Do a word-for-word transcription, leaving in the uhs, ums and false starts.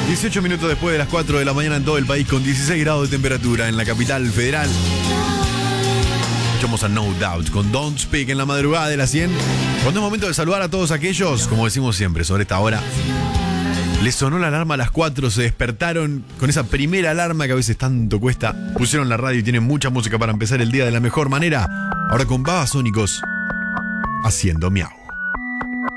dieciocho minutos después de las cuatro de la mañana en todo el país, con dieciséis grados de temperatura en la capital federal. Escuchamos a No Doubt con Don't Speak en la madrugada de las cien. Cuando es momento de saludar a todos aquellos, como decimos siempre, sobre esta hora, les sonó la alarma a las cuatro, se despertaron con esa primera alarma que a veces tanto cuesta, pusieron la radio y tienen mucha música para empezar el día de la mejor manera. Ahora con Babasónicos, haciendo miau.